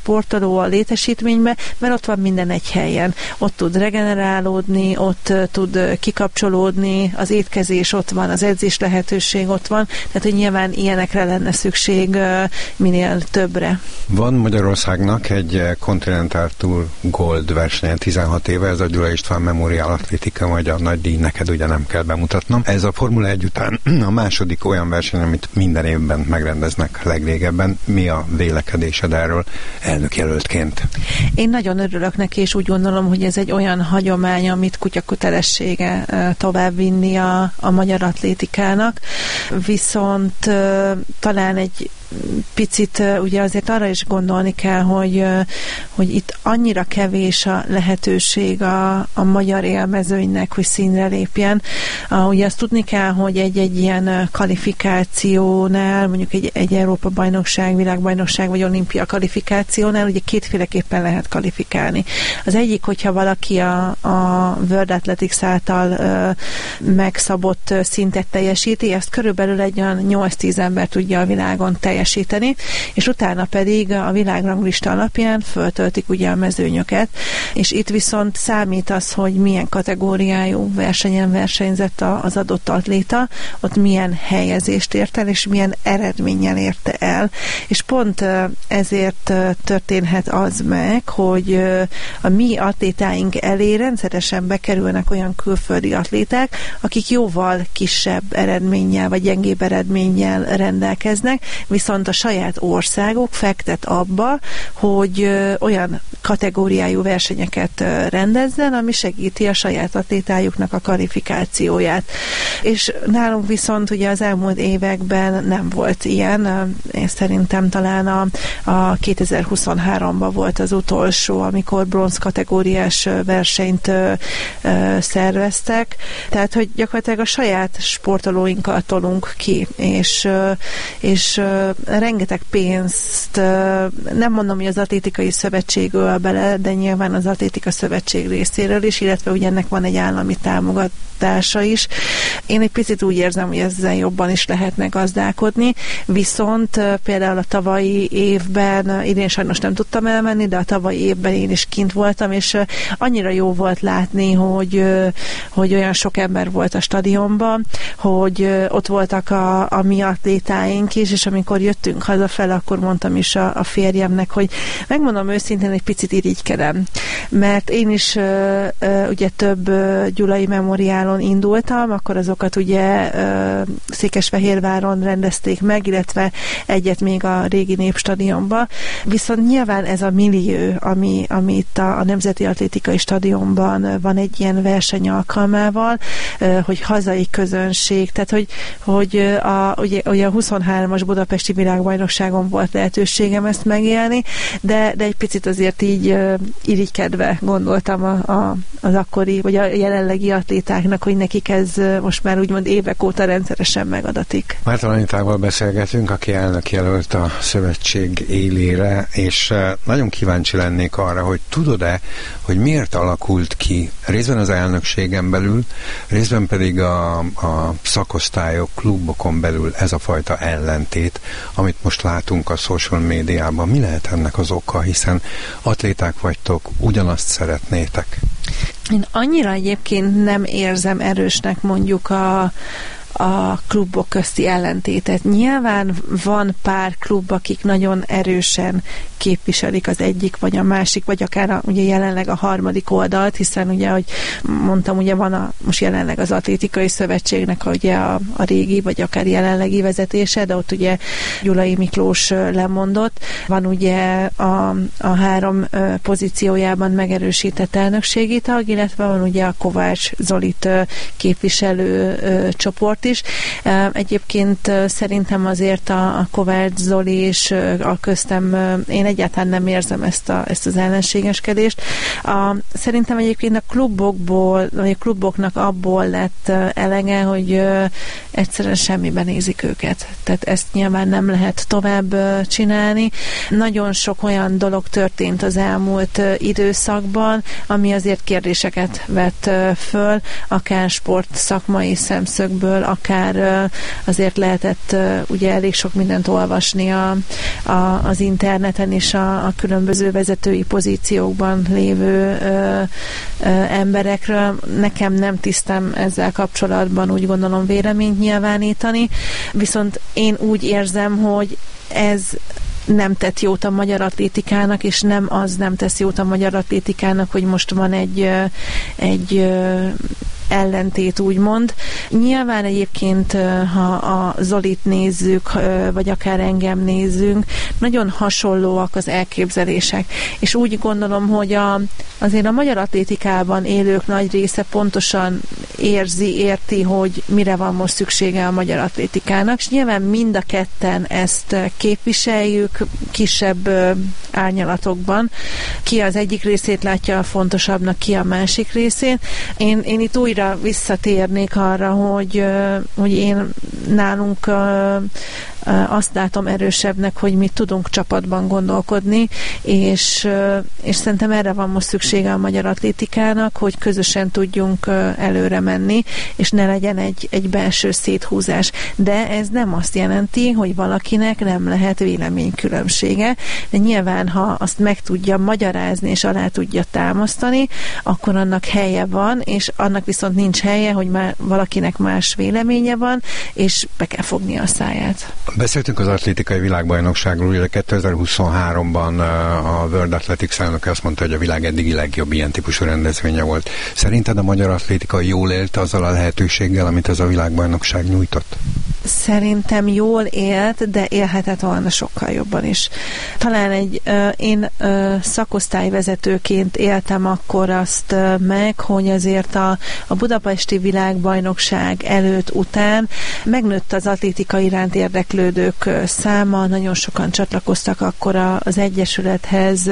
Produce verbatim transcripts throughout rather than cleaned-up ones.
sportoló a létesítménybe, mert ott van minden egy helyen. Ott tud regenerálódni, ott tud kikapcsolódni, az étkezés ott van, az edzés lehetőség ott van, tehát hogy nyilván ilyenekre lenne szükség minél többre. Van Magyarországnak egy Continental Tour Gold versenye, tizenhat éve, ez a Gyula István Memorial Atlétika, vagy a nagy díj, neked ugye nem kell bemutatnom. Ez a Formula egy után a második olyan verseny, amit minden évben megrendeznek legrégebben. Mi a vélekedésed erről elnökjelöltként? Én nagyon örülök neki, és úgy gondolom, hogy ez egy olyan hagyomány, amit kutya kötelessége továbbvinni a, a magyar atlétikának. Viszont talán egy picit ugye azért arra is gondolni kell, hogy, hogy itt annyira kevés a lehetőség a, a magyar élmezőnynek, hogy színre lépjen. Ugye azt tudni kell, hogy egy-egy ilyen kvalifikációnál, mondjuk egy, egy Európa-bajnokság, világbajnokság vagy olimpia kvalifikációnál ugye kétféleképpen lehet kvalifikálni. Az egyik, hogyha valaki a, a World Athletics által ö, megszabott szintet teljesíti, ezt körülbelül egy olyan nyolc-tíz ember tudja a világon teljesíteni, és utána pedig a világranglista alapján föltöltik ugye a mezőnyöket, és itt viszont számít az, hogy milyen kategóriájú versenyen versenyzett az adott atléta, ott milyen helyezést ért el, és milyen eredménnyel érte el. És pont ezért történhet az meg, hogy a mi atlétáink elé rendszeresen bekerülnek olyan külföldi atléták, akik jóval kisebb eredménnyel, vagy gyengébb eredménnyel rendelkeznek, viszont a saját országok fektet abba, hogy olyan kategóriájú versenyeket rendezzen, ami segíti a saját atlétájuknak a kvalifikációját. És nálunk viszont ugye az elmúlt években nem volt ilyen. Én szerintem talán a, a kétezer-huszonháromban volt az utolsó, amikor bronz kategóriás versenyt ö, ö, szerveztek. Tehát, hogy gyakorlatilag a saját sportolóinkkal tolunk ki, és, ö, és ö, rengeteg pénzt, ö, nem mondom, hogy az atlétikai szövetség öl bele, de nyilván az atlétika szövetség részéről is, illetve ugye ennek van egy állami támogatása is. Én egy picit úgy érzem, hogy ezzel jobban is lehetne gazdálkodni, viszont például a tavalyi évben, idén sajnos nem tudtam elmenni, de a tavalyi évben én is kint voltam, és annyira jó volt látni, hogy, hogy olyan sok ember volt a stadionban, hogy ott voltak a, a mi atlétáink is, és amikor jöttünk hazafele, akkor mondtam is a, a férjemnek, hogy megmondom őszintén, egy picit irigykedem, mert én is ugye több gyulai memoriálon indultam, akkor azokat ugye Székesfehérváron rendezték meg, illetve egyet még a régi Népstadionban. Viszont nyilván ez a millió, ami, ami itt a, a Nemzeti Atlétikai Stadionban van egy ilyen verseny alkalmával, hogy hazai közönség, tehát hogy, hogy a, ugye, ugye a huszonhármas budapesti világbajnokságon volt lehetőségem ezt megélni, de, de egy picit azért így irigykedve gondoltam a, a, az akkori, vagy a jelenlegi atlétáknak, hogy nekik ez most már úgymond évek óta rendszeresen megadatik. Márton Anitával beszélgetünk, aki elnök jelölt a szövetség élére, és nagyon kíváncsi lennék arra, hogy tudod-e, hogy miért alakult ki részben az elnökségen belül, részben pedig a, a szakosztályok, klubokon belül ez a fajta ellentét, amit most látunk a social médiában. Mi lehet ennek az oka, hiszen atléták vagytok, ugyanazt szeretnétek? Én annyira egyébként nem érzem erősnek mondjuk a a klubok közti ellentétet. Nyilván van pár klub, akik nagyon erősen képviselik az egyik, vagy a másik, vagy akár a, ugye jelenleg a harmadik oldalt, hiszen ugye, ahogy mondtam, ugye van a, most jelenleg az Atlétikai Szövetségnek a, ugye a, a régi, vagy akár jelenlegi vezetése, de ott ugye Gyulai Miklós lemondott. Van ugye a, a három pozíciójában megerősített elnökségi tag, illetve van ugye a Kovács Zolit képviselő csoport is. Egyébként szerintem azért a, a Kovács Zoli és a köztem, én egyáltalán nem érzem ezt, a, ezt az ellenségeskedést. A, szerintem egyébként a klubokból, vagy a kluboknak abból lett elege, hogy egyszerűen semmiben nézik őket. Tehát ezt nyilván nem lehet tovább csinálni. Nagyon sok olyan dolog történt az elmúlt időszakban, ami azért kérdéseket vett föl, akár sport szakmai szemszögből, akár azért lehetett ugye elég sok mindent olvasni a, a, az interneten és a, a különböző vezetői pozíciókban lévő ö, ö, emberekről. Nekem nem tisztem ezzel kapcsolatban úgy gondolom véleményt nyilvánítani, viszont én úgy érzem, hogy ez nem tett jót a magyar atlétikának, és nem az nem tesz jót a magyar atlétikának, hogy most van egy, egy ellentét, úgymond. Nyilván egyébként, ha a Zolit nézzük, vagy akár engem nézzünk, nagyon hasonlóak az elképzelések. És úgy gondolom, hogy a, azért a magyar atlétikában élők nagy része pontosan érzi, érti, hogy mire van most szüksége a magyar atlétikának, és nyilván mind a ketten ezt képviseljük kisebb árnyalatokban. Ki az egyik részét látja fontosabbnak, ki a másik részén. Én, én itt újra visszatérnék arra, hogy, hogy én nálunk azt látom erősebbnek, hogy mi tudunk csapatban gondolkodni, és, és szerintem erre van most szüksége a magyar atlétikának, hogy közösen tudjunk előre menni, és ne legyen egy, egy belső széthúzás. De ez nem azt jelenti, hogy valakinek nem lehet véleménykülönbsége, de nyilván, ha azt meg tudja magyarázni, és alá tudja támasztani, akkor annak helye van, és annak viszont nincs helye, hogy már valakinek más véleménye van, és be kell fogni a száját. Beszéltünk az atlétikai világbajnokságról, ugye kétezer-huszonháromban a World Athletics elnöke azt mondta, hogy a világ eddigi legjobb ilyen típusú rendezvénye volt. Szerinted a magyar atlétika jól élt azzal a lehetőséggel, amit ez a világbajnokság nyújtott? Szerintem jól élt, de élhetett volna sokkal jobban is. Talán egy, én szakosztályvezetőként éltem akkor azt meg, hogy azért a, a budapesti világbajnokság előtt, után megnőtt az atlétika iránt érdeklődők száma, nagyon sokan csatlakoztak akkor az egyesülethez,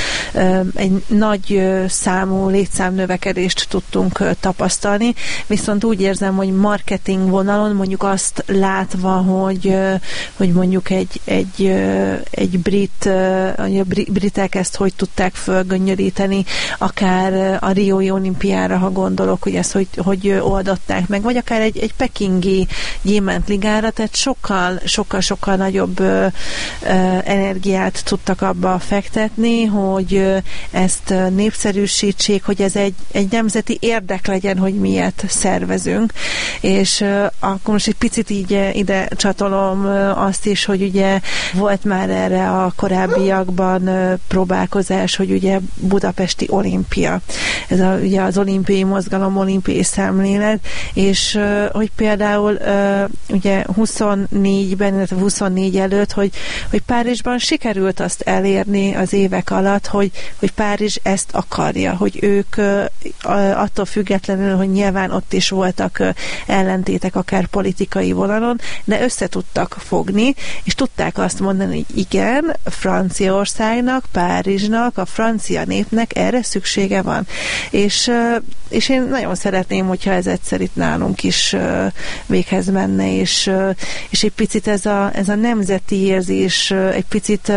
egy nagy számú létszámnövekedést tudtunk tapasztalni, viszont úgy érzem, hogy marketing vonalon mondjuk azt látva, hogy, hogy mondjuk egy, egy, egy brit, a britek ezt hogy tudták fölgöngyöríteni, akár a Riói olimpiára, ha gondolok, hogy ezt hogy, hogy oldották meg, vagy akár egy, egy pekingi gyémántligára, tehát sokkal, sokkal, sokkal nagyobb ö, ö, energiát tudtak abba fektetni, hogy ö, ezt népszerűsítsék, hogy ez egy, egy nemzeti érdek legyen, hogy miért szervezünk, és ö, akkor most egy picit így ide csatolom ö, azt is, hogy ugye volt már erre a korábbiakban ö, próbálkozás, hogy ugye budapesti olimpia. Ez a, ugye az olimpiai mozgalom, olimpiai szemlélet, és ö, hogy például ö, ugye huszonnégyben, illetve huszonnégy előtt, hogy, hogy Párizsban sikerült azt elérni az évek alatt, hogy, hogy Párizs ezt akarja, hogy ők ö, attól függetlenül, hogy nyilván ott is voltak ö, ellentétek akár politikai vonalon, de össze tudtak fogni, és tudták azt mondani, hogy igen, Franciaországnak, Párizsnak, a francia népnek erre szüksége van. És, ö, és én nagyon szeretném, hogyha ez egyszer itt nálunk is ö, véghez menne, és, és egy picit ez a, ez a nemzeti érzés, egy picit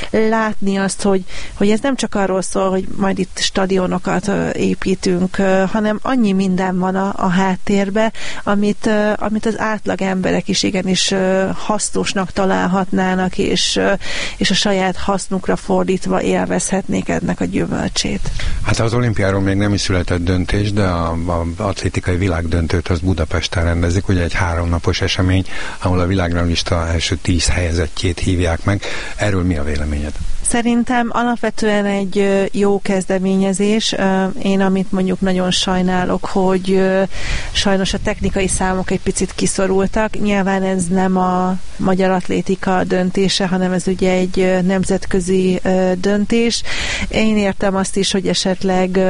látni azt, hogy, hogy ez nem csak arról szól, hogy majd itt stadionokat építünk, hanem annyi minden van a, a háttérbe, amit, amit az átlag emberek is igenis hasznosnak találhatnának, és, és a saját hasznukra fordítva élvezhetnék ennek a gyümölcsét. Hát az olimpiáról még nem is született döntés, de a, a atlétikai világdöntőt az Budapesten rendezik, ugye egy háromnapos esemény, ahol a világranglista első tíz helyezettjét hívják meg. Erről mi a véleményed? Szerintem alapvetően egy jó kezdeményezés. Én amit mondjuk nagyon sajnálok, hogy sajnos a technikai számok egy picit kiszorultak. Nyilván ez nem a magyar atlétika döntése, hanem ez ugye egy nemzetközi döntés. Én értem azt is, hogy esetleg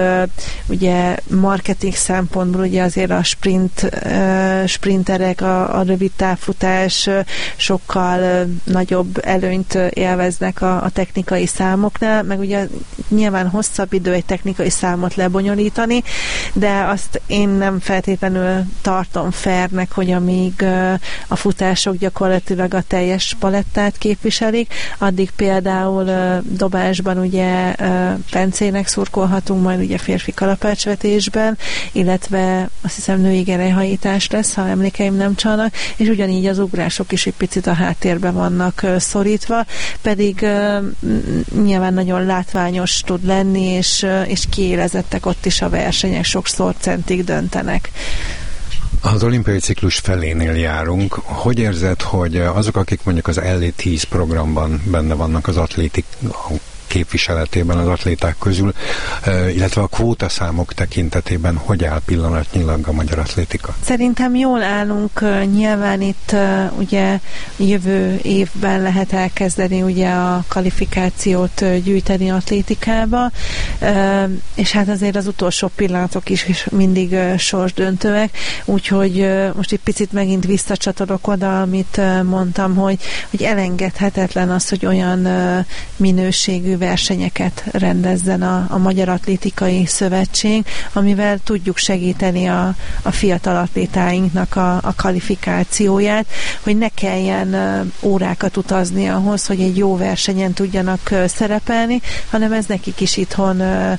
ugye marketing szempontból ugye azért a sprint, sprinterek, a, a rövid távfutás sokkal nagyobb előnyt élveznek a, a technikai számoknál, meg ugye nyilván hosszabb idő egy technikai számot lebonyolítani, de azt én nem feltétlenül tartom fairnek, hogy amíg a futások gyakorlatilag a teljes palettát képviselik, addig például dobásban ugye Fencének szurkolhatunk, majd ugye férfi kalapácsvetésben, illetve azt hiszem női gerelyhajítás lesz, ha emlékeim nem csalnak, és ugyanígy az ugrások is egy picit a háttérbe vannak szorítva, pedig nyilván nagyon látványos tud lenni, és, és kiélezettek ott is a versenyek, sokszor centig döntenek. Az olimpiai ciklus felénél járunk. Hogy érzed, hogy azok, akik mondjuk az el é tíz programban benne vannak az atlétik képviseletében az atléták közül, illetve a kvótaszámok tekintetében hogy áll pillanatnyilag a magyar atlétika? Szerintem jól állunk, nyilván itt ugye jövő évben lehet elkezdeni ugye a kvalifikációt gyűjteni atlétikába, és hát azért az utolsó pillanatok is mindig sorsdöntőek, úgyhogy most egy picit megint visszacsatolok oda, amit mondtam, hogy, hogy elengedhetetlen az, hogy olyan minőségű versenyeket rendezzen a, a Magyar Atlétikai Szövetség, amivel tudjuk segíteni a, a fiatal atlétáinknak a, a kvalifikációját, hogy ne kelljen órákat utazni ahhoz, hogy egy jó versenyen tudjanak szerepelni, hanem ez nekik is itthon ö,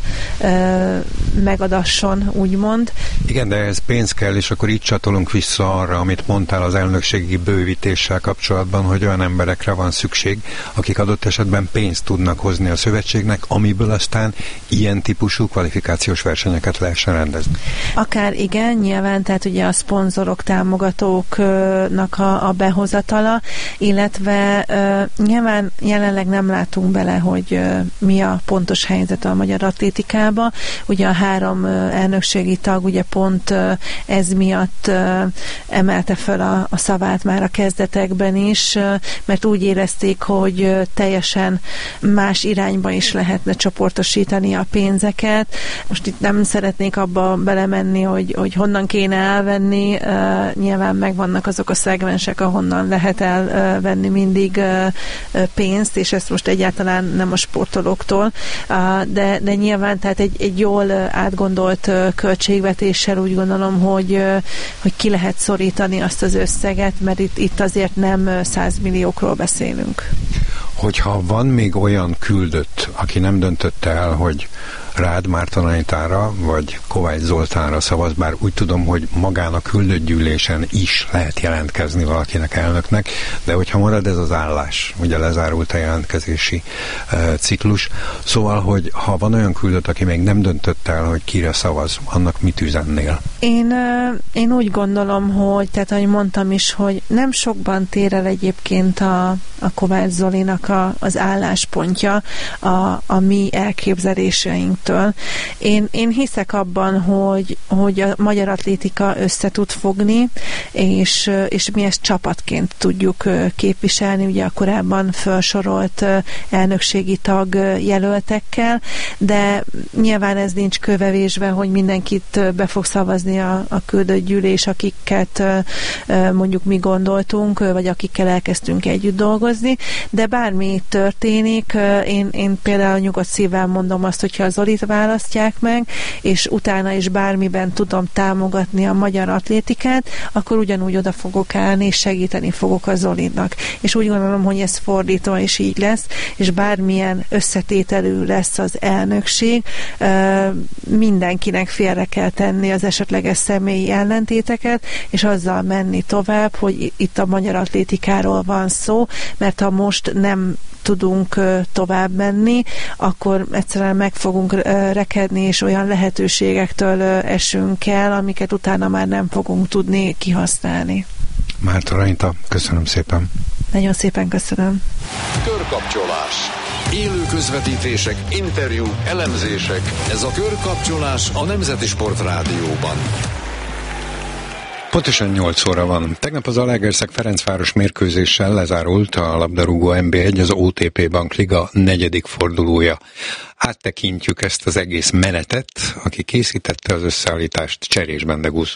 ö, megadasson, úgymond. Igen, de ez pénz kell, és akkor így csatolunk vissza arra, amit mondtál az elnökségi bővítéssel kapcsolatban, hogy olyan emberekre van szükség, akik adott esetben pénzt tudnak hozni a szövetségnek, amiből aztán ilyen típusú kvalifikációs versenyeket lehessen rendezni. Akár igen, nyilván, tehát ugye a szponzorok, támogatóknak a, a behozatala, illetve uh, nyilván jelenleg nem látunk bele, hogy uh, mi a pontos helyzet a magyar atlétikába. Ugye a három uh, elnökségi tag ugye pont uh, ez miatt uh, emelte fel a, a szavát már a kezdetekben is, uh, mert úgy érezték, hogy uh, teljesen más irányba is lehetne csoportosítani a pénzeket. Most itt nem szeretnék abba belemenni, hogy, hogy honnan kéne elvenni. Uh, nyilván megvannak azok a szegmensek, ahonnan lehet elvenni mindig uh, pénzt, és ezt most egyáltalán nem a sportolóktól, uh, de, de nyilván tehát egy, egy jól átgondolt uh, költségvetéssel úgy gondolom, hogy, uh, hogy ki lehet szorítani azt az összeget, mert itt, itt azért nem százmilliókról beszélünk. Hogyha van még olyan küldött, aki nem döntötte el, hogy rád Márton Anitára, vagy Kovács Zoltánra szavaz, bár úgy tudom, hogy magán a küldött gyűlésen is lehet jelentkezni valakinek, elnöknek, de hogyha marad ez az állás, ugye lezárult a jelentkezési uh, ciklus, szóval, hogy ha van olyan küldött, aki még nem döntött el, hogy kire szavaz, annak mit üzennél? Én, uh, én úgy gondolom, hogy, tehát ahogy mondtam is, hogy nem sokban tér el egyébként a, a Kovács Zolinak a, az álláspontja a, a mi elképzeléseinktől. Én, én hiszek abban, hogy, hogy a magyar atlétika össze tud fogni, és, és mi ezt csapatként tudjuk képviselni, ugye a korábban felsorolt elnökségi tag jelöltekkel, de nyilván ez nincs kövevésve, hogy mindenkit be fog szavazni a, a küldött gyűlés, akiket mondjuk mi gondoltunk, vagy akikkel elkezdtünk együtt dolgozni, de bármi történik, én, én például nyugodt szívvel mondom azt, hogyha az Zolit választják meg, és utána is bármiben tudom támogatni a magyar atlétikát, akkor ugyanúgy oda fogok állni, és segíteni fogok a Zolinak. És úgy gondolom, hogy ez fordítva is így lesz, és bármilyen összetételű lesz az elnökség, mindenkinek félre kell tenni az esetleges személyi ellentéteket, és azzal menni tovább, hogy itt a magyar atlétikáról van szó, mert ha most nem tudunk tovább menni, akkor egyszerűen meg fogunk rekedni, és olyan lehetőségektől esünk el, amiket utána már nem fogunk tudni kihasználni. Márton Anita, köszönöm szépen. Nagyon szépen köszönöm. Körkapcsolás. Élő közvetítések, interjúk, elemzések. Ez a Körkapcsolás a Nemzeti Sport Rádióban. Pontosan nyolc óra van. Tegnap az Zalaegerszeg-Ferencváros mérkőzéssel lezárult a labdarúgó en bé egy, az o té pé Bankliga negyedik fordulója. Áttekintjük ezt az egész menetet, aki készítette az összeállítást, Cserés Bendegusz.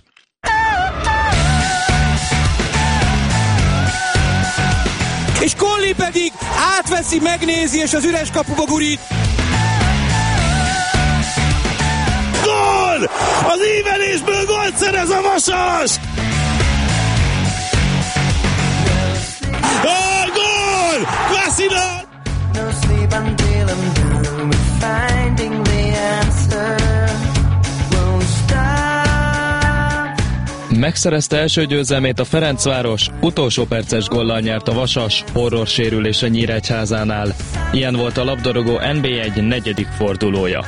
És Kolli pedig átveszi, megnézi, és az üres kapuba gurít. Gól! Az ívelésből gólt szerez a Vasas! A gól! Kvasina! No sleep until I'm done with finding the answer. Won't stop. Megszerezte első győzelmét a Ferencváros, utolsó perces góllal nyert a Vasas, horror sérülés a Nyíregyházánál. Ilyen volt a labdarúgó en bé egy negyedik fordulója.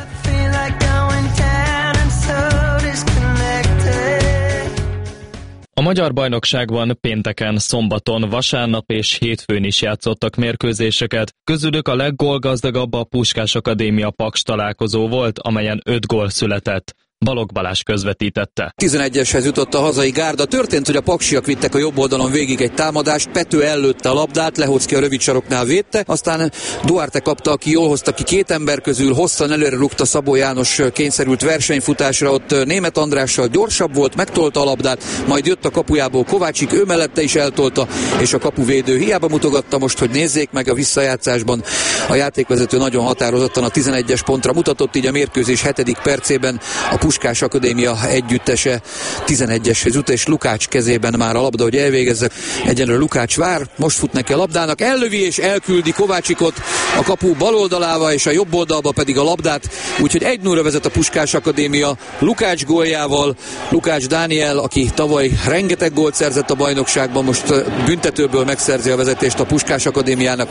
A magyar bajnokságban pénteken, szombaton, vasárnap és hétfőn is játszottak mérkőzéseket, közülük a leggólgazdagabb a Puskás Akadémia Paks találkozó volt, amelyen öt gól született. Balogh Balázs közvetítette. tizenegyeshez jutott a hazai gárda. Történt, hogy a paksiak vittek a jobb oldalon végig egy támadást, Pető ellőtte a labdát, Lehocki a rövid saroknál védte, aztán Duarte kapta, aki jól hozta ki két ember közül, hosszan előre rúgta Szabó János, kényszerült versenyfutásra, ott Németh Andrással gyorsabb volt, megtolta a labdát, majd jött a kapujából Kovácsik, ő mellette is eltolta, és a kapuvédő hiába mutogatta most, hogy nézzék meg a visszajátszásban. A játékvezető nagyon határozottan a tizenegyes pontra mutatott, így a mérkőzés hetedik percében a Puskás Akadémia együttese tizenegyeshez jut, és Lukács kezében már a labda, hogy elvégezze. Egyenlőre Lukács vár, most fut neki a labdának, ellövi és elküldi Kovácsikot a kapu bal oldalába, és a jobb oldalba pedig a labdát, úgyhogy egy nullra vezet a Puskás Akadémia Lukács góljával. Lukács Dániel, aki tavaly rengeteg gólt szerzett a bajnokságban, most büntetőből megszerzi a vezetést a Puskás Akadémiának.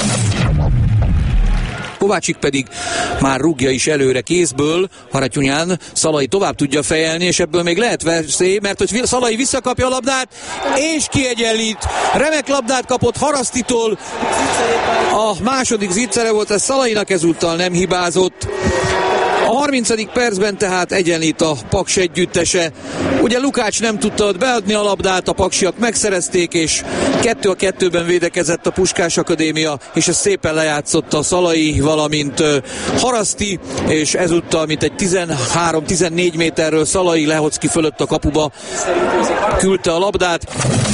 Kovácsik pedig már rúgja is előre kézből, Haratyunyán Szalai tovább tudja fejelni, és ebből még lehet veszély, mert hogy Szalai visszakapja a labdát, és kiegyenlít. Remek labdát kapott Harasztitól. A második zicsere volt, ez Szalainak ezúttal nem hibázott. A harmincadik percben tehát egyenlít a Paks együttese. Ugye Lukács nem tudta ott beadni a labdát, a paksiak megszerezték, és kettő a kettőben védekezett a Puskás Akadémia, és ez szépen lejátszotta Szalai, valamint Haraszti, és ezúttal mint egy tizenhárom-tizennégy méterről Szalai Lehocki fölött a kapuba küldte a labdát.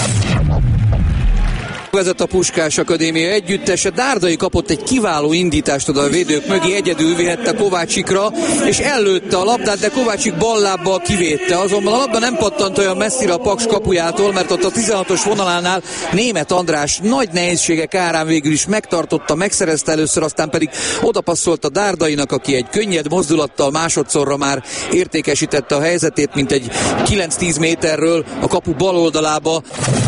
Vezet a Puskás Akadémia együttese. Dárdai kapott egy kiváló indítást oda a védők mögé, egyedül vihette Kovácsikra, és ellőtte a labdát, de Kovácsik ballábbal kivédte. Azonban a labda nem pattant olyan messzire a Paks kapujától, mert ott a tizenhatos vonalánál Németh András nagy nehézségek árán végül is megtartotta, megszerezte először, aztán pedig odapasszolt a Dárdainak, aki egy könnyed mozdulattal másodszorra már értékesítette a helyzetét, mint egy kilenc-tíz méterről a kapu bal oldalába.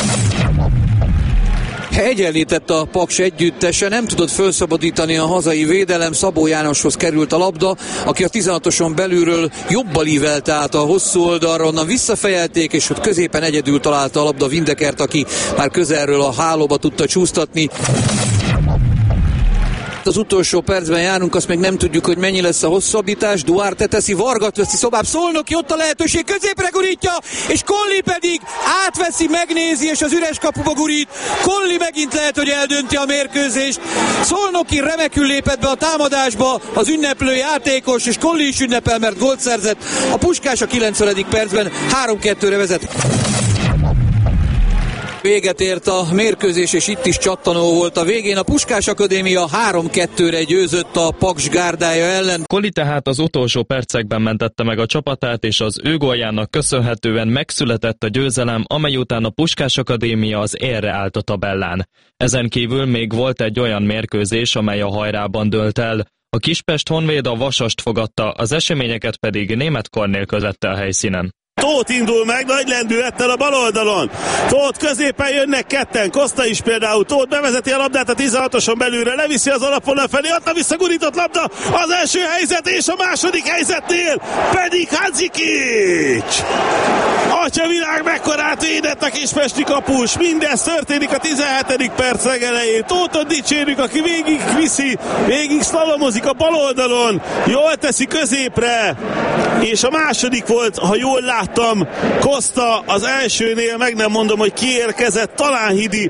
Egyenlített a Paks együttese, nem tudott felszabadítani a hazai védelem, Szabó Jánoshoz került a labda, aki a tizenhatoson belülről jobbal ívelte át a hosszú oldalra, onnan visszafejelték, és ott középen egyedül találta a labda Vindekert, aki már közelről a hálóba tudta csúsztatni. Az utolsó percben járunk, azt még nem tudjuk, hogy mennyi lesz a hosszabbítás. Duarte teszi, Vargat veszi szobább, Szolnoki, ott a lehetőség, középre gurítja, és Colli pedig átveszi, megnézi, és az üres kapuba gurít. Colli megint lehet, hogy eldönti a mérkőzést. Szolnoki remekül lépett be a támadásba, az ünneplő játékos, és Colli is ünnepel, mert gólt szerzett. A Puskás a kilencvenedik percben három kettőre vezet. Véget ért a mérkőzés, és itt is csattanó volt a végén. A Puskás Akadémia három kettőre győzött a Paks gárdája ellen. Colli tehát az utolsó percekben mentette meg a csapatát, és az ő góljának köszönhetően megszületett a győzelem, amely után a Puskás Akadémia az élre állt a tabellán. Ezen kívül még volt egy olyan mérkőzés, amely a hajrában dőlt el. A Kispest Honvéd a Vasast fogadta, az eseményeket pedig Németh Kornél közette a helyszínen. Tóth indul meg nagy lendülettel a bal oldalon. Tóth középen jönnek ketten, Koszta is például. Tóth bevezeti a labdát a tizenhatoson belülre, leviszi az alapvonal felé, ott a visszagurított labda, az első helyzet és a második helyzetnél pedig Hadzsikics. Atya világ, mekkorát védett a kispesti kapus. Mindez történik a tizenhetedik perc legelején. Tóthot dicsérjük, aki végig viszi, végig szlalomozik a bal oldalon, jól teszi középre, és a második volt, ha jól láttam, Koszta az elsőnél, meg nem mondom, hogy kiérkezett, talán Hidi.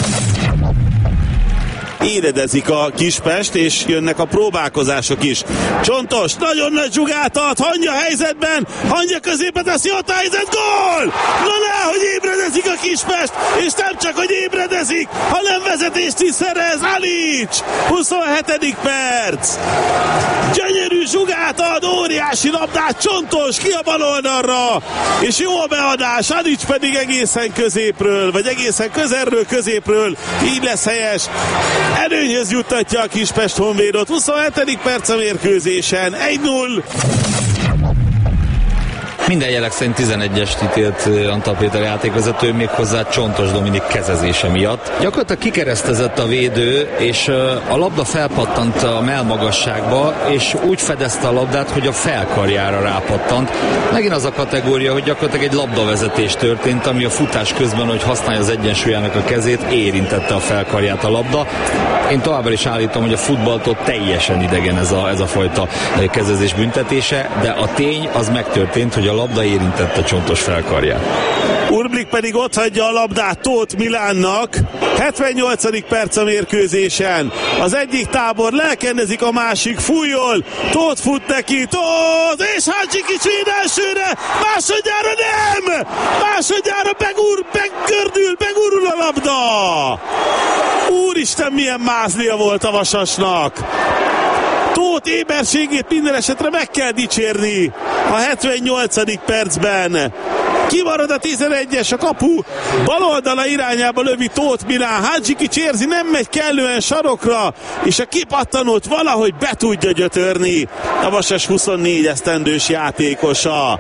Éredezik a Kispest, és jönnek a próbálkozások is. Csontos, nagyon nagy zsugát ad, Hangya helyzetben, Hangya középe teszi, ott a helyzet, gól! Na ne, hogy ébredezik a Kispest, és nem csak, hogy ébredezik, hanem vezetést is szerez, Alics! huszonhetedik perc! Gyönyörű zsugát ad, óriási labdát, Csontos ki a bal oldalra, és jó a beadás, Alics pedig egészen középről, vagy egészen közelről középről, így lesz helyes. Előnyhöz juttatja a Kispest Honvédot. huszonhetedik perc a mérkőzésen. egy null. Minden jelek szerint tizenegyest ítélt Antal Péter játékvezető, méghozzá Csontos Dominik kezezése miatt. Gyakorlatilag kikeresztezett a védő, és a labda felpattant a mellmagasságba, és úgy fedezte a labdát, hogy a felkarjára rápattant. Megint az a kategória, hogy gyakorlatilag egy labdavezetés történt, ami a futás közben, hogy használja az egyensúlyának a kezét, érintette a felkarját a labda. Én továbbra is állítom, hogy a futballtól teljesen idegen ez a, ez a fajta kezezés büntetése, de a tény az megtörtént, hogy a labda érintette Csontos felkarját. Urblik pedig otthagyja a labdát Tóth Milánnak. hetvennyolcadik perc a mérkőzésen. Az egyik tábor lelkendezik, a másik fújjol. Tóth fut neki, Tóth, és Hadzsikics véd elsőre, másodjára nem! Másodjára begur, begördül, begurul a labda! Úristen, milyen mázlia volt a Vasasnak! Tóth éberségét minden esetre meg kell dicsérni a hetvennyolcadik percben. Kimarad a tizenegyes, a kapu bal oldala irányába lövi Tóth Milán. Hadzsikics érzi, nem megy kellően sarokra, és a kipattanót valahogy be tudja gyötörni a Vasas huszonnégy esztendős játékosa.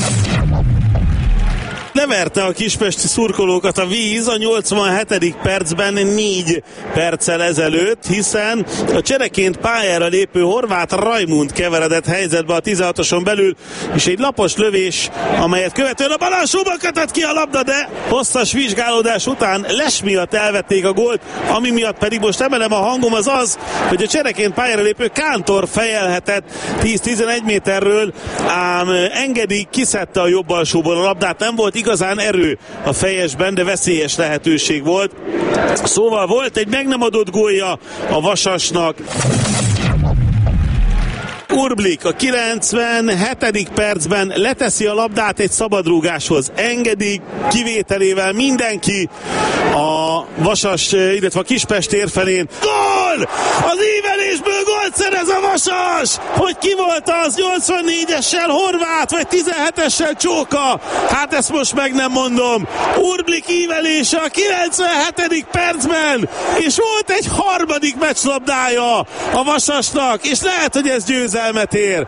Leverte a kispesti szurkolókat a víz a nyolcvanhetedik percben négy perccel ezelőtt, hiszen a csereként pályára lépő horvát Rajmund keveredett helyzetbe a tizenhatoson belül, és egy lapos lövés, amelyet követően a bal alsóban kötött ki a labda, de hosszas vizsgálódás után les miatt elvették a gólt, ami miatt pedig most emelem a hangom, az az, hogy a csereként pályára lépő Kántor fejelhetett tíz-tizenegy méterről, ám Engedi kiszedte a jobb alsóból a labdát, nem volt igazán erő a fejesben, de veszélyes lehetőség volt. Szóval volt egy meg nem adott gólja a Vasasnak. Urblik a kilencvenhetedik percben leteszi a labdát egy szabadrúgáshoz. Engedi kivételével mindenki a Vasas, illetve a Kispest térfelén. Gól! Az ívelésből gólt szerez a Vasas! Hogy ki volt az? nyolcvannégyessel Horváth, vagy tizenhetessel Csóka? Hát ezt most meg nem mondom. Urblik ívelése a kilencvenhetedik percben, és volt egy harmadik meccslabdája a Vasasnak, és lehet, hogy ez győzelmet ér.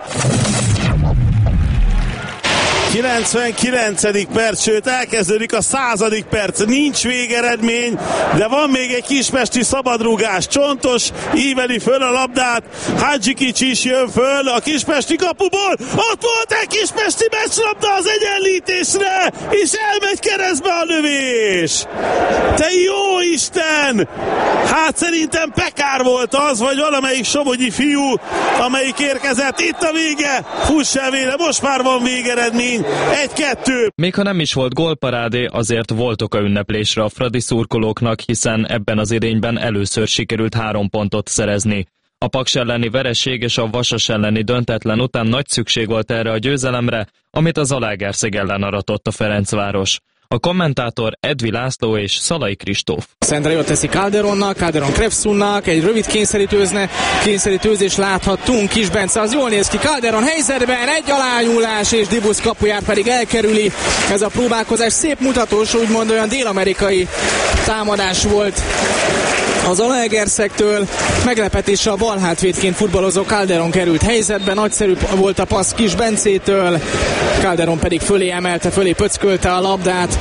kilencvenkilencedik perc, sőt elkezdődik a századik perc, nincs végeredmény, de van még egy kispesti szabadrúgás. Csontos íveli föl a labdát, Hadzsikics is jön föl a kispesti kapuból, ott volt egy kispesti meccslabda az egyenlítésre, és elmegy keresztbe a lövés. Te jó Isten! Hát szerintem Pekár volt az, vagy valamelyik somogyi fiú, amelyik érkezett. Itt a vége, fuss el vele, most már van végeredmény. egy-kettő. Még ha nem is volt gólparádé, azért volt oka ünneplésre a fradi szurkolóknak, hiszen ebben az idényben először sikerült három pontot szerezni. A Paks elleni vereség és a Vasas elleni döntetlen után nagy szükség volt erre a győzelemre, amit az Zalaegerszeg ellen aratott a Ferencváros. A kommentátor Edvi László és Szalai Kristóf. Szendre jól teszi Calderonnak, Calderon Krefsunnak, egy rövid kényszerítőzne, kényszerítőzés láthattunk, Kis Bence az jól néz ki, Calderon helyzetben, egy alányulás, és Dibusz kapuját pedig elkerüli. Ez a próbálkozás szép mutatós, úgymond olyan dél-amerikai támadás volt az Zalaegerszegtől. Meglepetése a bal hátvédként futballozó Calderon került helyzetben, nagyszerű volt a passz Kis Bencétől, Calderon pedig fölé emelte, fölé pöckölte a labdát.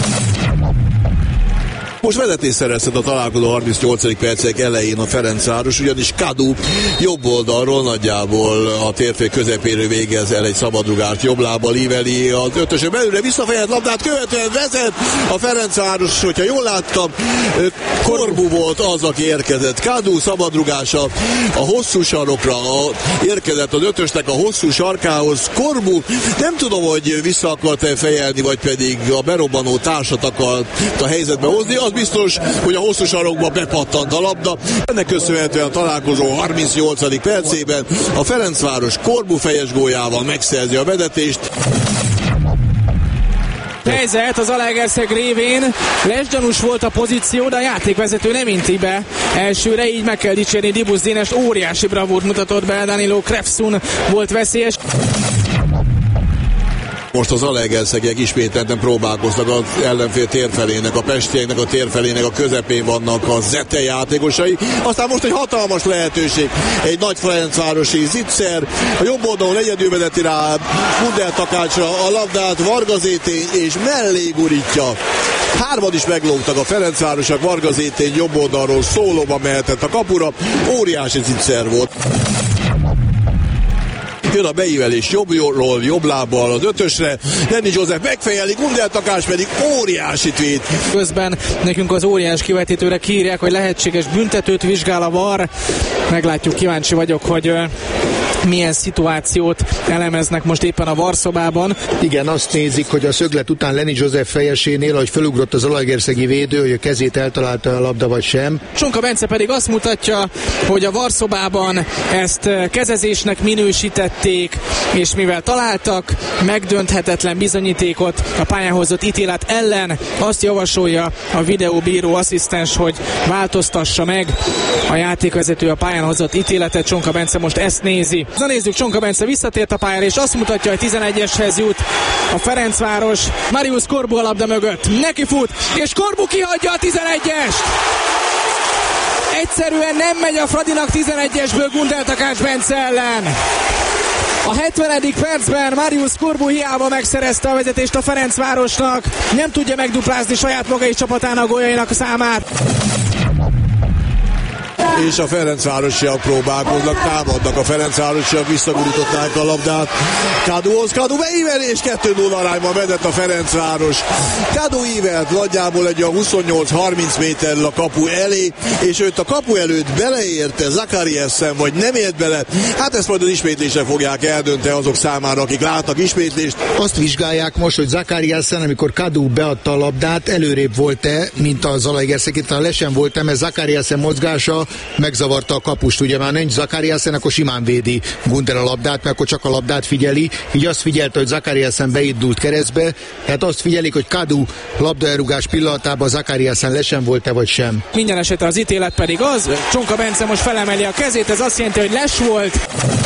Most vezetés szerezhet a találkozó harmincnyolcadik percek elején a Ferencváros, ugyanis Kadu jobb oldalról nagyjából a térfél közepéről végez el egy szabadrugást, jobb lábbal íveli az ötösön belőle, visszafejelt labdát követően vezet a Ferencváros, hogyha jól láttam, Korbu volt az, aki érkezett. Kadu szabadrugása a hosszú sarokra, a, érkezett az ötösnek a hosszú sarkához. Korbu nem tudom, hogy vissza akart-e fejelni, vagy pedig a berobbanó társat akart a helyzetbe hozni. Az biztos, hogy a hosszú sarokba bepattant a labda. Ennek köszönhetően a találkozó harmincnyolcadik percében a Ferencváros Korbu fejes góljával megszerzi a vezetést. Helyzet az Zalaegerszeg révén, lesgyanús volt a pozíció, de a játékvezető nem inti be elsőre, így meg kell dicsérni Dibusz Dénest, óriási bravúrt mutatott be, Danilo Krefsun volt veszélyes. Most az Zalaegerszegiek ismételten próbálkoznak az ellenfél térfelének, a pestieknek a térfelének a közepén vannak a Zete játékosai. Aztán most egy hatalmas lehetőség, egy nagy ferencvárosi Zicser, a jobb oldalon egyedül vezeti rá Gundel Takácsra a labdát, Varga Zétény és mellé gurítja. Hárman is meglógtak a ferencvárosak, Varga Zétény jobb oldalról szólóba mehetett a kapura, óriási Zicser volt. Jön a beívelés jobbról, jobb lábbal az ötösre, Lenny József megfejeli, Gundel Takács pedig óriásit véd. Közben nekünk az óriás kivetítőre kírják, hogy lehetséges büntetőt vizsgál a VAR. Meglátjuk, kíváncsi vagyok, hogy milyen szituációt elemeznek most éppen a VAR szobában. Igen, azt nézik, hogy a szöglet után Lenny József fejesénél, ahogy felugrott az zalaegerszegi védő, hogy a kezét eltalálta a labda vagy sem. Csonka Bence pedig azt mutatja, hogy a VAR szobában ezt kezezésnek minősítették, és mivel találtak megdönthetetlen bizonyítékot a pályán hozott ítélet ellen, azt javasolja a videóbíró asszisztens, hogy változtassa meg a játékvezető a pályán hozott ítéletet. Csonka Bence most ezt nézi. Na nézzük, Csonka Bence visszatért a pályára, és azt mutatja, hogy tizenegyeshez jut a Ferencváros. Marius Korbu a labda mögött. Neki fut, és Korbu kihagyja a tizenegyest! Egyszerűen nem megy a Fradinak tizenegyesből Gundel Takács Bence ellen. A hetvenedik percben Marius Korbu hiába megszerezte a vezetést a Ferencvárosnak. Nem tudja megduplázni saját maga és csapatának góljainak a számát. És a ferencvárosiak próbálkoznak, támadnak a ferencvárosiak, visszagurították a labdát Kaduhoz, Kadu beívelés, kettő nulla arányban vedett a Ferencváros. Kadu ívelt nagyjából egy a huszonnyolc harminc méterrel a kapu elé, és őt a kapu előtt beleérte Zakariasen, vagy nem ért bele. Hát ezt majd az ismétlésre fogják eldönteni azok számára, akik látnak ismétlést. Azt vizsgálják most, hogy Zakariasen, amikor Kadu beadta a labdát, előrébb volt-e, mint a Zalaegerszegi, talán le sem volt-e, mert Zakariasen mozgása megzavarta a kapust. Ugye már nincs Zakariasen, akkor simán védi Gundel a labdát, mert akkor csak a labdát figyeli. Így azt figyelte, hogy Zakariasen beindult keresztbe, tehát azt figyelik, hogy Kadu labdaelrugás pillanatában Zakariasen le sem volt-e, vagy sem. Minden esetre az ítélet pedig az, Csonka Bence most felemeli a kezét, ez azt jelenti, hogy les volt.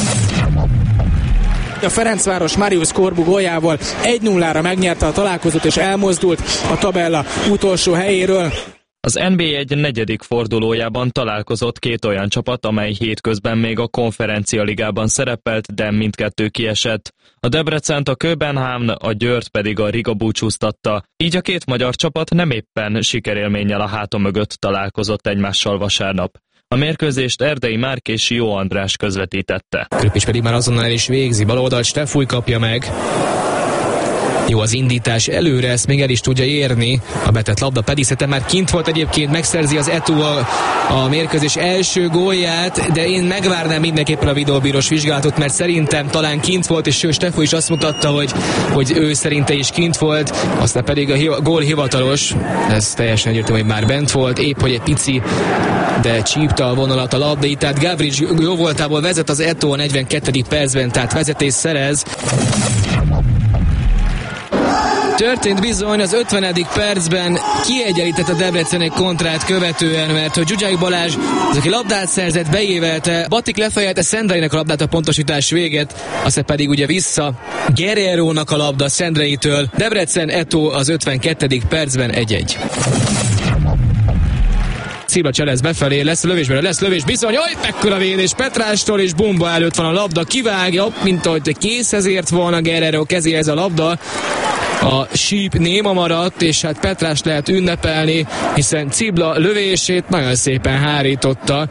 A Ferencváros Marius Korbu góljával egy nullára megnyerte a találkozót, és elmozdult a tabella utolsó helyéről. Az en bé á egy negyedik fordulójában találkozott két olyan csapat, amely hétközben még a Konferencia Ligában szerepelt, de mindkettő kiesett. A Debrecent a Köbenhavn, a Győrt pedig a Riga búcsúztatta. Így a két magyar csapat nem éppen sikerélménnyel a háta mögött találkozott egymással vasárnap. A mérkőzést Erdei Márk és Jó András közvetítette. Kröpis pedig már azonnal el is végzi, baloldalt Stefúj kapja meg. Jó az indítás előre, ezt még el is tudja érni. A betett labda pedig szerintem már kint volt egyébként, megszerzi az Etu a, a mérkőzés első gólját, de én megvárnám mindenképpen a videóbírós vizsgálatot, mert szerintem talán kint volt, és ő Stefúj is azt mutatta, hogy, hogy ő szerinte is kint volt, aztán pedig a hiva, gól hivatalos, ez teljesen egyértelmű, hogy már bent volt, épp hogy egy pici, de csípta a vonalat a labda, így tehát Gavrics jó voltából vezet az Etu a negyvenkettedik percben, tehát vezetés szerez. Történt bizony az ötvenedik percben, kiegyenlített a Debrecen egy kontrát követően, mert hogy Zsuzsák Balázs, az aki labdát szerzett, beévelte, Batik lefejelte Szendreinek a labdát a pontosítás véget, aztán pedig ugye vissza Guerrero-nak a labda Szendreitől. Debrecen Eto az ötvenkettedik percben egy-egy. Szibla cselez befelé, lesz lövésben, lesz lövés, bizony, jaj, mekkora védés Petrástól, és bomba előtt van a labda, kivágja, mint ahogy készhez ért volna Guerrero kezéhez a labda. A síp néma maradt, és hát Petrást lehet ünnepelni, hiszen Cibla lövését nagyon szépen hárította.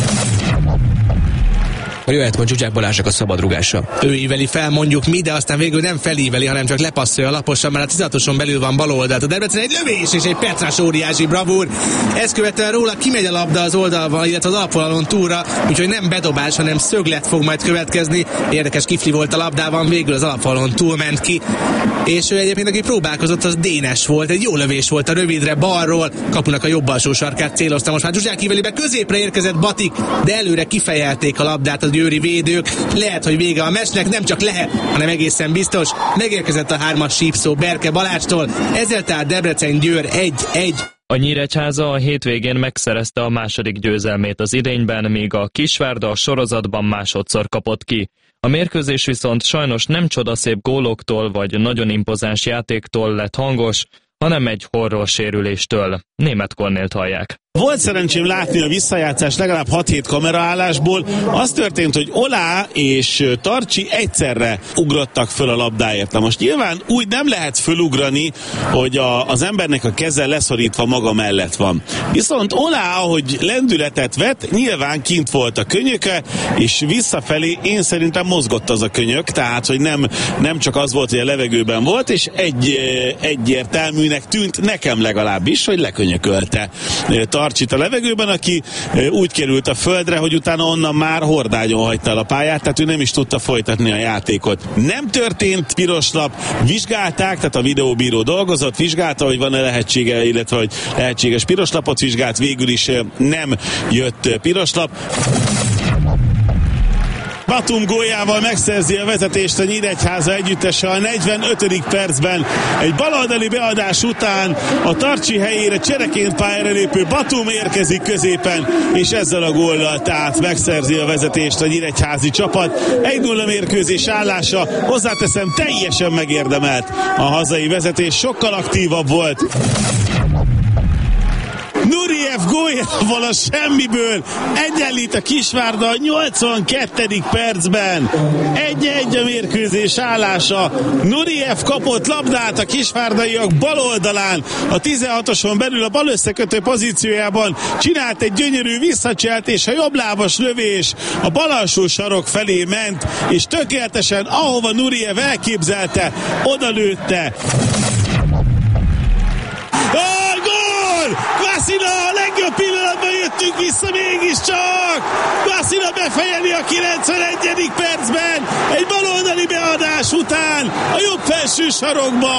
Jöhet majd Zsuzsák Balázsnak a szabadrugása. Ő íveli fel, mondjuk mi, de aztán végül nem felíveli, hanem csak lepasszolja alaposan, mert a tizatoson belül van bal oldalt. A Debrecen egy lövés és egy Petrás óriási bravúr. Ezt követően róla kimegy a labda az oldalval, illetve az alapvonalon túlra, úgyhogy nem bedobás, hanem szöglet fog majd következni. Érdekes kifli volt a labdában, végül az alapvonalon túlment ki. És ő egyébként, aki próbálkozott, az Dénes volt. Egy jó lövés volt a rövidre balról, kapunak a jobb alsó sarkát célozta. Most már Zsuzsák ívelibe középre érkezett Batik, de előre kifejelték a labdát a győri védők. Lehet, hogy vége a meccsnek, nem csak lehet, hanem egészen biztos. Megérkezett a hármas sípszó Berke Balázstól, ezzel tehát Debrecen Győr egy-egy. A Nyíregyháza a hétvégén megszerezte a második győzelmét az idényben, míg a Kisvárda a sorozatban másodszor kapott ki. A mérkőzés viszont sajnos nem csodaszép góloktól vagy nagyon impozáns játéktól lett hangos, hanem egy horror sérüléstől. Németh Kornélt hallják. Volt szerencsém látni a visszajátszást legalább hat-hét kameraállásból. Az történt, hogy Olá és Tarcsi egyszerre ugrottak föl a labdáért. Na most nyilván úgy nem lehet fölugrani, hogy a, az embernek a keze leszorítva maga mellett van. Viszont Olá, ahogy lendületet vett, nyilván kint volt a könyöke, és visszafelé én szerintem mozgott az a könyök, tehát hogy nem, nem csak az volt, hogy a levegőben volt, és egy, egyértelműnek tűnt nekem legalábbis, hogy lekönyökölte Tarcsit a levegőben, aki úgy került a földre, hogy utána onnan már hordányon hagyta el a pályát, tehát ő nem is tudta folytatni a játékot. Nem történt piros lap, vizsgálták, tehát a videóbíró dolgozott, vizsgálta, hogy van-e lehetsége, illetve hogy lehetséges piros lapot vizsgált, végül is nem jött piros lap. Batum góljával megszerzi a vezetést a Nyíregyháza együttese a negyvenötödik percben. Egy baloldali beadás után a Tarcsi helyére csereként pályára lépő Batum érkezik középen, és ezzel a góllal tehát megszerzi a vezetést a nyíregyházi csapat. egy nulla mérkőzés állása, hozzáteszem, teljesen megérdemelt a hazai vezetés, sokkal aktívabb volt. Nureyev góljával a semmiből egyenlít a Kisvárda a nyolcvankettedik percben. egy-egy a mérkőzés állása. Nureyev kapott labdát a kisvárdaiak bal oldalán. A tizenhatoson belül a bal összekötő pozíciójában csinált egy gyönyörű visszacselt, és a jobblábas lövés a bal alsó sarok felé ment, és tökéletesen ahova Nureyev elképzelte, oda lőtte. Kvasina, a legjobb pillanatban jöttünk vissza mégiscsak! Kvasina befejeli a kilencvenegyedik percben egy baloldali beadás után a jobb felső sarokba!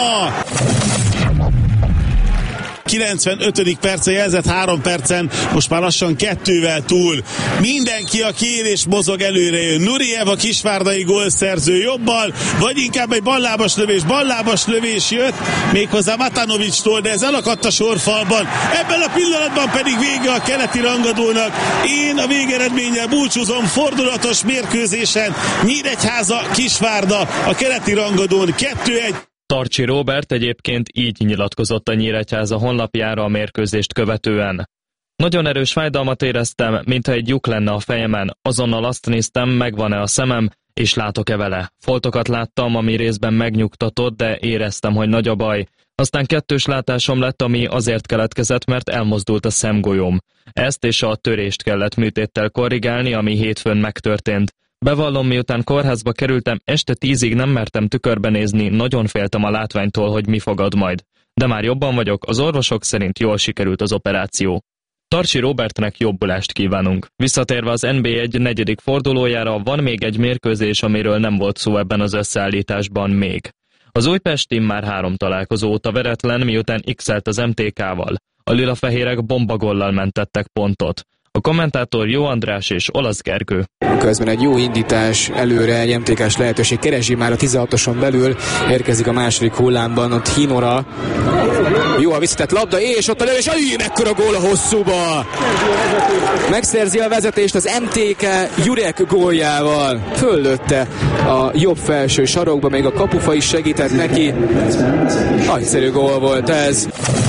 kilencvenötödik perce jelzett három percen, most már lassan kettővel túl. Mindenki, aki él és mozog, előre jön. Nureyev a kisvárdai gólszerző jobbal, vagy inkább egy ballábas lövés. Ballábas lövés jött, méghozzá Matanovicstól, de ez elakadt a sorfalban. Ebben a pillanatban pedig vége a keleti rangadónak. Én a végeredménnyel búcsúzom fordulatos mérkőzésen. Nyíregyháza, Kisvárda a keleti rangadón kettő egy. Tarcsi Róbert egyébként így nyilatkozott a Nyíregyháza honlapjára a mérkőzést követően. Nagyon erős fájdalmat éreztem, mintha egy lyuk lenne a fejemen. Azonnal azt néztem, megvan-e a szemem, és látok-e vele. Foltokat láttam, ami részben megnyugtatott, de éreztem, hogy nagy a baj. Aztán kettős látásom lett, ami azért keletkezett, mert elmozdult a szemgolyóm. Ezt és a törést kellett műtéttel korrigálni, ami hétfőn megtörtént. Bevallom, miután kórházba kerültem, este tízig nem mertem tükörbe nézni, nagyon féltem a látványtól, hogy mi fogad majd. De már jobban vagyok, az orvosok szerint jól sikerült az operáció. Tarcsi Róbertnek jobbulást kívánunk. Visszatérve az en bé egy negyedik fordulójára, van még egy mérkőzés, amiről nem volt szó ebben az összeállításban még. Az újpesti már három találkozó óta veretlen, miután x-elt az em té ká-val. A lilafehérek bombagollal mentettek pontot. A kommentátor Jó András és Olasz Gergő. Közben egy jó indítás előre, egy em té ká-s lehetőség keresi már a tizenhatoson belül, érkezik a második hullámban, ott Hinora. Jó a visszatett labda, és ott a lövés, ajj, mekkora gól a hosszúba! Megszerzi a vezetést az em té ká Jurek góljával. Föllötte a jobb felső sarokba, még a kapufa is segített neki. Nagyszerű gól volt ez.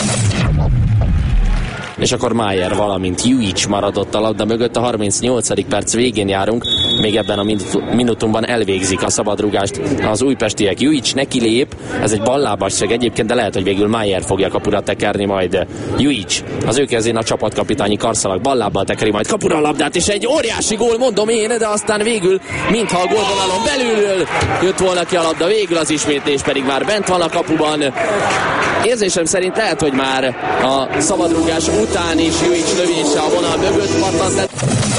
És akkor Mayer, valamint Juic maradott a labda mögött, a harmincnyolcadik perc végén járunk, még ebben a minutumban elvégzik a szabadrugást az újpestiek. Juic neki lép, ez egy ballábasság egyébként, de lehet, hogy végül Mayer fogja kapura tekerni majd. Juic, az ő kezén a csapatkapitányi karszalag, ballábbal tekeri majd kapura a labdát, és egy óriási gól, mondom én, de aztán végül, mintha a gólvonalon belülről jött volna ki a labda, végül az ismétlés pedig már bent van a kapuban. Érzésem szerint lehet, hogy már a szabadrugás után is Juic lövése a vonal mögött pattant le.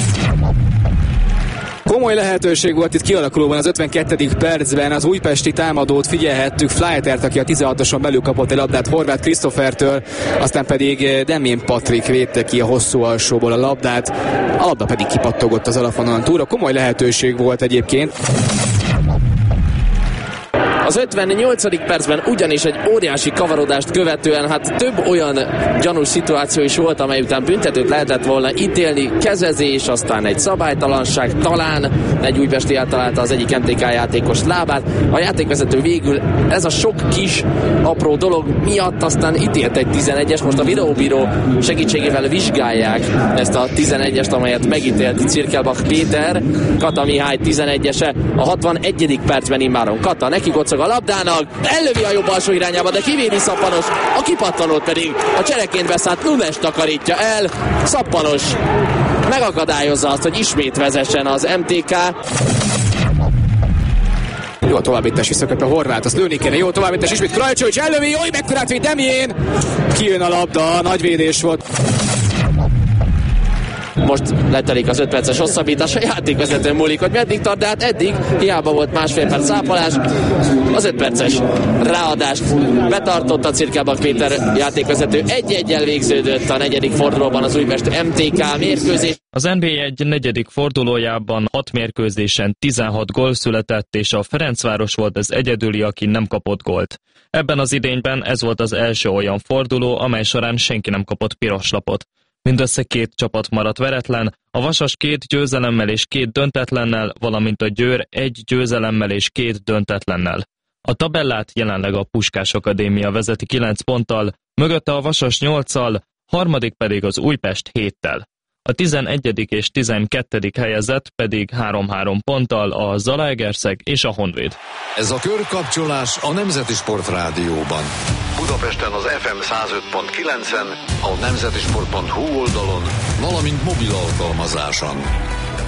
Komoly lehetőség volt itt kialakulóban az ötvenkettedik percben, az újpesti támadót figyelhettük, Flytert, aki a tizenhatoson belül kapott egy labdát Horváth Krisztofertől, aztán pedig Demjén Patrik védte ki a hosszú alsóból a labdát, a labda pedig kipattogott az alapvonalon túlra. Komoly lehetőség volt egyébként. Az ötvennyolcadik percben ugyanis egy óriási kavarodást követően hát több olyan gyanús szituáció is volt, amely után büntetőt lehetett volna ítélni, kezezés, aztán egy szabálytalanság, talán egy újpesti eltalálta az egyik em té ká játékos lábát. A játékvezető végül ez a sok kis apró dolog miatt aztán ítélt egy tizenegyes, most a videóbíró segítségével vizsgálják ezt a tizenegyest, amelyet megítélt Cirkelbach Péter. Kata Mihály tizenegyese a hatvanegyedik percben immáron. Kata neki gocog a labdának, ellövi a jobb alsó irányába, de kivédi Szappanos, a kipattanót pedig a csereként beszállt Nunes takarítja el. Szappanos megakadályozza azt, hogy ismét vezessen az em té ká. Jó a továbbítás, visszaköp a Horváth, azt lőni kéne, jó a továbbítás, ismét Krajcsovics ellövi, jó, mekkorát véd Demjén! Kijön a labda, nagy védés volt. Most letelik az öt perces hosszabbítás, a játékvezető múlik, hogy meddig tart, de hát eddig hiába volt másfél perc szápolás. Az öt perces ráadást betartotta Cirkelbach Péter játékvezető. egy-egyel végződött a negyedik fordulóban az Újpest em té ká mérkőzés. Az en bé egy negyedik fordulójában hat mérkőzésen tizenhat gól született, és a Ferencváros volt az egyedüli, aki nem kapott gólt. Ebben az idényben ez volt az első olyan forduló, amely során senki nem kapott piros lapot. Mindössze két csapat maradt veretlen, a Vasas két győzelemmel és két döntetlennel, valamint a Győr egy győzelemmel és két döntetlennel. A tabellát jelenleg a Puskás Akadémia vezeti kilenc ponttal, mögötte a Vasas nyolccal, harmadik pedig az Újpest héttel. A tizenegyedik és tizenkettedik helyezett pedig három-három ponttal a Zalaegerszeg és a Honvéd. Ez a körkapcsolás a Nemzeti Sport Rádióban. Budapesten az ef em száz öt pont kilencen, a nemzetisport pont hu oldalon, valamint mobil alkalmazáson.